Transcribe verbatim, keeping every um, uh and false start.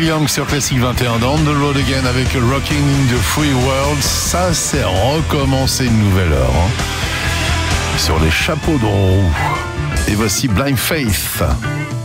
Young sur Classic vingt et un dans The Road Again avec Rocking in the Free World. Ça, c'est recommencer une nouvelle heure. Hein. Sur les chapeaux de roue. Et voici Blind Faith.